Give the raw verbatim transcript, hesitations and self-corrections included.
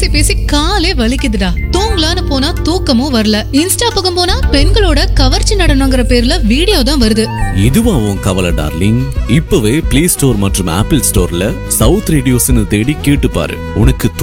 பேசி காலே வலிக்குதுடா. தூங்கலான்னு போனா தூக்கமும் வரல. இன்ஸ்டா பக்கம் போனா பெண்களோட கவர்ச்சி நடனங்கிற பேர்ல வீடியோ தான் வருது. இதுவா உன் கவலை டார்லிங்? இப்பவே பிளே ஸ்டோர் மற்றும் ஆப்பிள் ஸ்டோர்ல சவுத் ரேடியோஸ்னு தேடி கேட்டு பாரு. உனக்கு